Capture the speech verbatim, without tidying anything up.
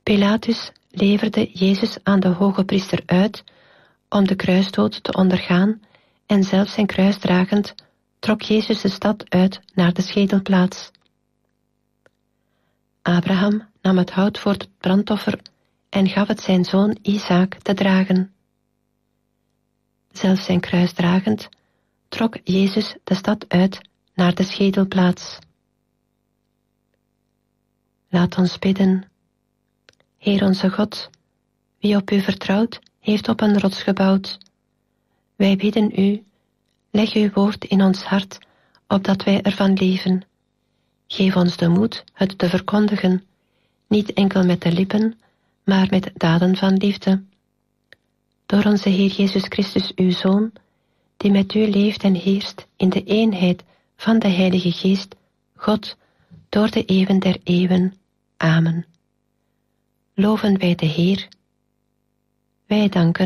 Pilatus leverde Jezus aan de hoge priester uit om de kruisdood te ondergaan en zelf zijn kruis dragend trok Jezus de stad uit naar de schedelplaats. Abraham nam het hout voor het brandoffer en gaf het zijn zoon Isaak te dragen. Zelf zijn kruis dragend trok Jezus de stad uit naar de schedelplaats. Laat ons bidden. Heer onze God, wie op u vertrouwt, heeft op een rots gebouwd. Wij bidden u, leg uw woord in ons hart, opdat wij ervan leven. Geef ons de moed het te verkondigen, niet enkel met de lippen, maar met daden van liefde. Door onze Heer Jezus Christus, uw Zoon, die met u leeft en heerst in de eenheid van de Heilige Geest, God, door de eeuwen der eeuwen. Amen. Loven wij de Heer. Wij danken